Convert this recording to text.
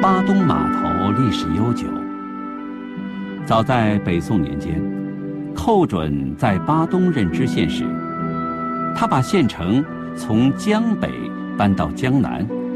巴东码头历史悠久。早在北宋年间，寇准在巴东任知县时，他把县城从江北搬到江南，